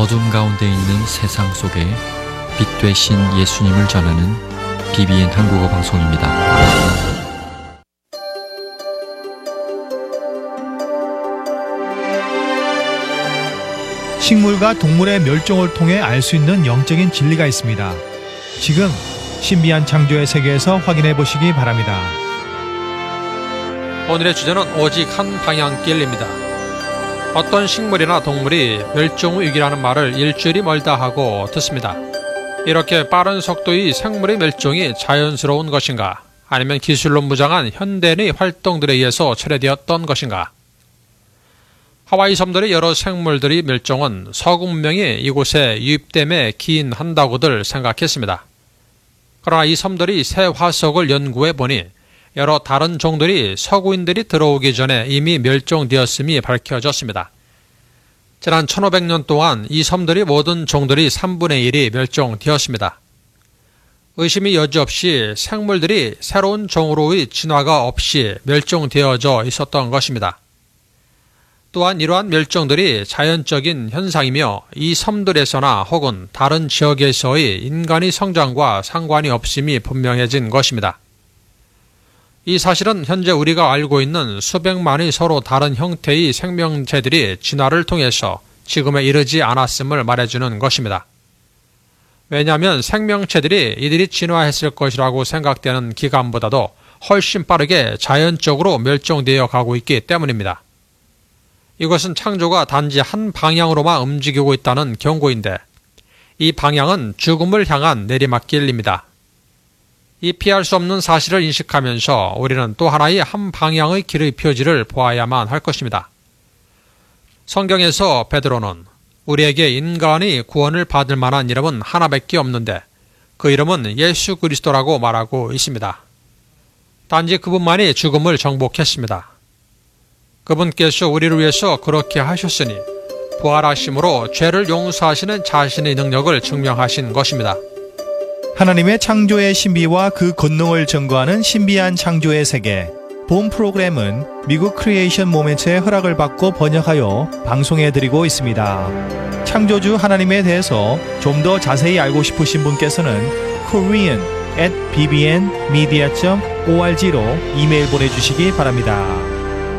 어둠 가운데 있는 세상 속에 빛 되신 예수님을 전하는 BBN 한국어 방송입니다. 식물과 동물의 멸종을 통해 알 수 있는 영적인 진리가 있습니다. 지금 신비한 창조의 세계에서 확인해 보시기 바랍니다. 오늘의 주제는 오직 한 방향길입니다. 어떤 식물이나 동물이 멸종 위기라는 말을 일주일이 멀다 하고 듣습니다. 이렇게 빠른 속도의 생물의 멸종이 자연스러운 것인가? 아니면 기술로 무장한 현대인의 활동들에 의해서 철회되었던 것인가? 하와이 섬들의 여러 생물들의 멸종은 서구 문명이 이곳에 유입됨에 기인한다고들 생각했습니다. 그러나 이 섬들이 새 화석을 연구해 보니 여러 다른 종들이 서구인들이 들어오기 전에 이미 멸종되었음이 밝혀졌습니다. 지난 1500년 동안 이 섬들의 모든 종들이 3분의 1이 멸종되었습니다. 의심이 여지없이 생물들이 새로운 종으로의 진화가 없이 멸종되어져 있었던 것입니다. 또한 이러한 멸종들이 자연적인 현상이며 이 섬들에서나 혹은 다른 지역에서의 인간의 성장과 상관이 없음이 분명해진 것입니다. 이 사실은 현재 우리가 알고 있는 수백만의 서로 다른 형태의 생명체들이 진화를 통해서 지금에 이르지 않았음을 말해주는 것입니다. 왜냐하면 생명체들이 이들이 진화했을 것이라고 생각되는 기간보다도 훨씬 빠르게 자연적으로 멸종되어 가고 있기 때문입니다. 이것은 창조가 단지 한 방향으로만 움직이고 있다는 경고인데 이 방향은 죽음을 향한 내리막길입니다. 이 피할 수 없는 사실을 인식하면서 우리는 또 하나의 한 방향의 길의 표지를 보아야만 할 것입니다. 성경에서 베드로는 우리에게 인간이 구원을 받을 만한 이름은 하나밖에 없는데 그 이름은 예수 그리스도라고 말하고 있습니다. 단지 그분만이 죽음을 정복했습니다. 그분께서 우리를 위해서 그렇게 하셨으니 부활하심으로 죄를 용서하시는 자신의 능력을 증명하신 것입니다. 하나님의 창조의 신비와 그 권능을 증거하는 신비한 창조의 세계. 본 프로그램은 미국 크리에이션 모멘트의 허락을 받고 번역하여 방송해드리고 있습니다. 창조주 하나님에 대해서 좀 더 자세히 알고 싶으신 분께서는 korean@bbnmedia.org로 이메일 보내주시기 바랍니다.